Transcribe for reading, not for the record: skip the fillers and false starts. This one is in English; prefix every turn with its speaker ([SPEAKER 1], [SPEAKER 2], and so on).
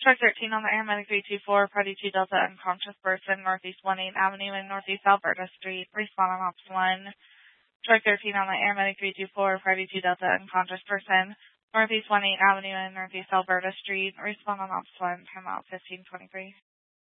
[SPEAKER 1] Truck 13 on the Airmatic 324, party 2 Delta, unconscious person, Northeast 18 Avenue and Northeast Alberta Street. Respond on Ops 1. Truck 13 on the Airmatic 324, party 2 Delta, unconscious person, Northeast 18 Avenue and Northeast Alberta Street. Respond on Ops 1, time out 1523.